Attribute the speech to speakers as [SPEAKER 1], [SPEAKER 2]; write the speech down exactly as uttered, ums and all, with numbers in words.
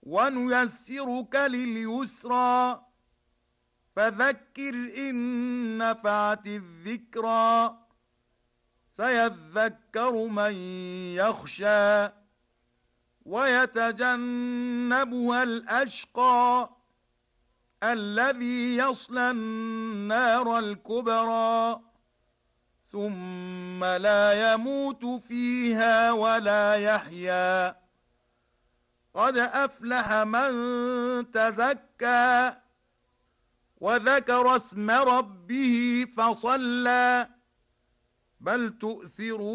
[SPEAKER 1] ونيسرك لليسرى فذكر إن نفعت الذكرى سيذكر من يخشى ويتجنبها الأشقى الذي يصلى النار الكبرى ثم لا يموت فيها ولا يحيا قد أفلح من تزكى وذكر اسم ربه فصلى بل تؤثرون